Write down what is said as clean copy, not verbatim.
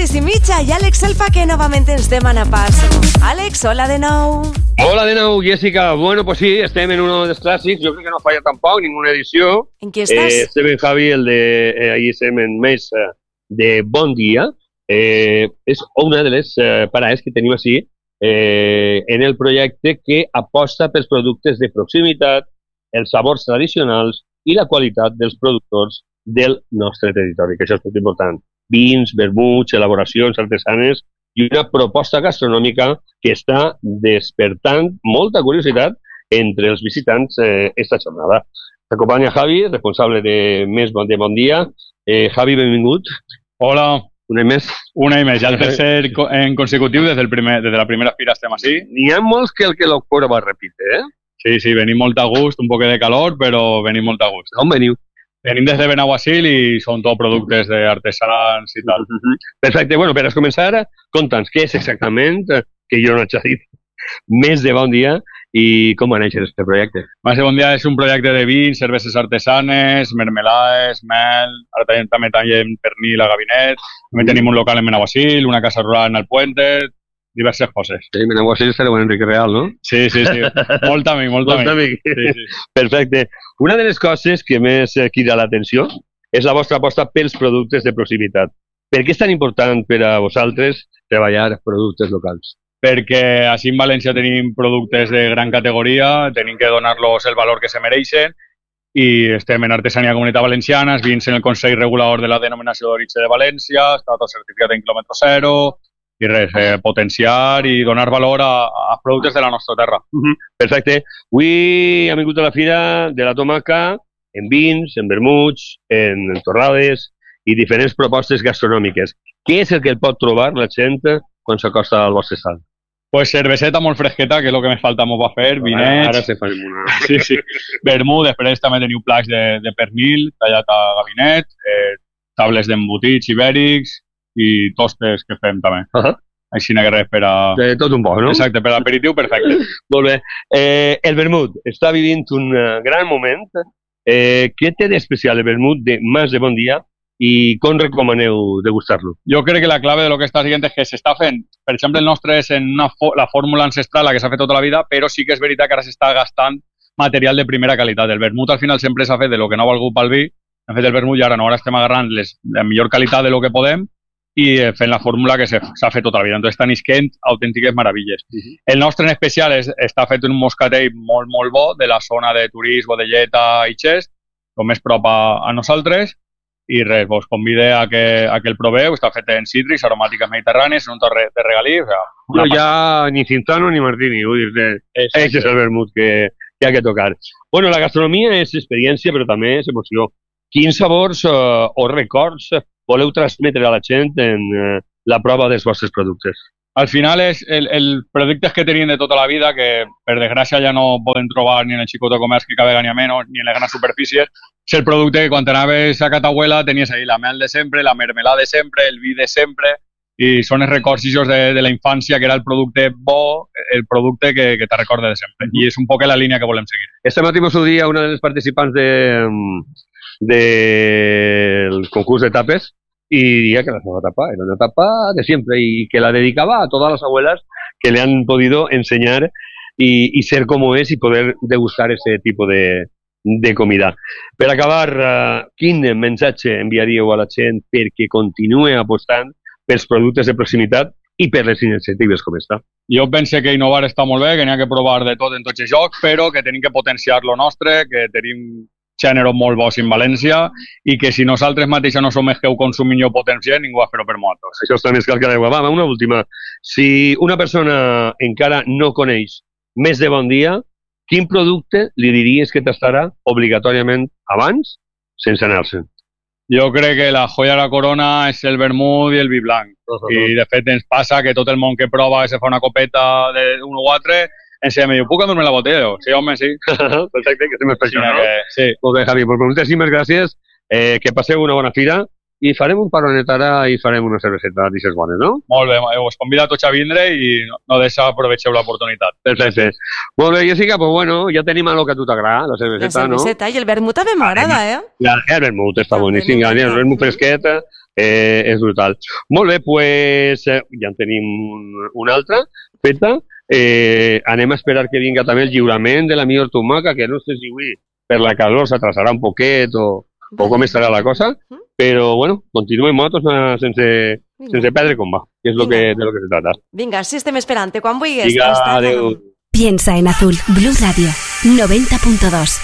Narcís i Mitja i Àlex Selfa, que novament ens demana pas. Àlex, hola de nou. Hola de nou, Jessica. Bueno, pues sí, estem en uno dels clàssics. Jo crec que no falla tampoc ninguna edició. En qui estàs? Estem en Javi, el de ahí estem en mes de Bon Dia. És una de les parades que tenim així en el projecte que aposta pels productes de proximitat, els sabors tradicionals i la qualitat dels productors del nostre territori, que això és molt important. Vins, vermuts, elaboracions artesanes i una proposta gastronòmica que està despertant molta curiositat entre els visitants esta jornada. T'acompanya Javi, responsable de Mes de Bon Dia. Javi, benvingut. Hola. Un any més. Un any més, ja el tercer en consecutiu, des de la primera fira estem així. N'hi ha molts que el que l'Ocpora va repite, Sí, venim molt a gust, un poc de calor, però venim molt a gust. On veniu? Venim des de Benaguasil i són tot productes d'artesans i tal. Perfecte. Bueno, per començar, conta'ns què és exactament, que jo no haig dit, Mes de Bon Dia i com va néixer aquest projecte. Mes de Bon Dia és un projecte de vins, cerveses artesanes, mermelades, mel, ara també tallem pernil a Gabinet, també tenim un local en Benaguasil, una casa rural en el Puente, diverses coses. Sí, Benaguasil serà un Enrique Real, no? Sí. Molt amic. Sí. Perfecte. Una de les coses que més crida l'atenció és la vostra aposta pels productes de proximitat. Per què és tan important per a vosaltres treballar productes locals? Perquè així en València tenim productes de gran categoria, tenim que donar-los el valor que se mereixen i estem en Artesania Comunitat Valenciana, vins en el Consell Regulador de la Denominació d'Origen de València, està tot certificat en quilòmetre zero i res, potenciar i donar valor a productes de la nostra terra. Perfecte. Avui hem vingut a la Fira de la Tomaca en vins, en vermuts, en torrades i diferents propostes gastronòmiques. Què és el que pot trobar la gent quan s'acosta al vostre stand? Pues cerveseta molt fresqueta, que és el que més falta m'ho va fer, vinets... Ara se farem una... Sí. Vermut, després també teniu plats de pernil, tallat a Gabinet, tables d'embotits ibèrics i tostes que fem també. Així que res per a... De tot un poc, no? Exacte, per a l'aperitiu, perfecte. Molt bé. El vermut està vivint un gran moment. Què té d'especial el vermut de Mes de Bon Dia i com recomaneu degustar-lo? Jo crec que la clave de lo que està dient és que s'està fent, per exemple, el nostre és en la fórmula ancestral, la que s'ha fet tota la vida, però sí que és veritat que ara s'està gastant material de primera qualitat. El vermut al final sempre s'ha fet de lo que no ha valgut pel vi, hem fet el vermut i ara no, ara estem agarrant la millor qualitat de lo que podem i fent la fórmula que s'ha fet tota la vida. Entonces estan isquent autèntiques meravelles. El nostre en especial està fet en un moscatell molt, molt bo de la zona de Turís, Godelleta i Xest, com més prop a nosaltres, i res, vos convide a que el proveu. Està fet en cítrics, aromàtiques mediterrànies, en un torre de regalí. No hi ha ni Cintano ni Martini, vull dir, és el vermut que ha que tocar. Bueno, la gastronomia és experiència, però també és emoció. Quins sabors o records voleu transmetre a la gent en la prova dels vostres productes? Al final és els productes que tenim de tota la vida, que per desgràcia ja no poden trobar ni en el xicot de comerç que cada any menys, ni en les grans superfícies. És el producte que quan anaves a Catahuela tenies ahí la mel de sempre, la mermelada de sempre, el vi de sempre, i són els records de la infància, que era el producte bo, el producte que te recorda de sempre. I és un poc la línia que volem seguir. Este matí m'ho dia una de les participants del concurs de tapes y diría que la seva tapa era una tapa de siempre y que la dedicaba a todas las abuelas que le han podido enseñar y ser como es y poder degustar ese tipo de comida. Per acabar, quin missatge enviaríeu a la gent perquè continue apostant pels productes de proximitat i per les iniciatives com esta? Jo penso que innovar està molt bé, que n'hi ha que provar de tot en tots els jocs, però que tenim que potenciar lo nostre, que tenim gèneres molt bons en València i que si nosaltres mateixos no som els que ho consumim i ho potenciem, ningú va fer-ho per nosaltres. Això està més cal que l'aigua. Va, una última. Si una persona encara no coneix Mes de Bon Dia, quin producte li diries que tastarà obligatòriament abans, sense anar-se'n? Jo crec que la joia de la corona és el vermut i el vi blanc. I de fet ens passa que tot el món que prova i se fa una copeta d'un o altre ens diu, puc endur-me la botella? Sí, home, sí. Perfecte, que estem per això, no? Sí. Molt bé, Javi, per moltíssimes gràcies, que passeu una bona fira i farem un paronet ara i farem una cerveseta d'aixes bones, no? Molt bé, us convido a tots a vindre i no deixa aprovecheu l'oportunitat. Perfecte. Molt bé, Jessica, pues bueno, ja tenim el que a tu t'agrada, la cerveseta, no? La cerveseta, i el vermut també m'agrada, El vermut està boníssim, el vermut fresquet és brutal. Molt bé, pues ja en tenim una altra feta. Anem a esperar que vinga també el lliurament de la millor tomaca, que no sé si avui per la calor s'atrasarà un poquet o com estarà la cosa, però bueno, continuem motos sense perdre com va, que és de lo que se trata. Vinga, sí, estem esperant-te, quan vulguis. Vinga, adeu. Piensa en azul. Blue Radio 90.2.